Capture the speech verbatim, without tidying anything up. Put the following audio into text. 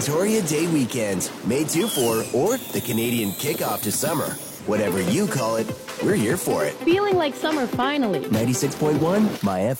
Victoria Day weekend, May two four, or the Canadian kickoff to summer. Whatever you call it, we're here for it. Feeling like summer finally. ninety-six point one, My F M.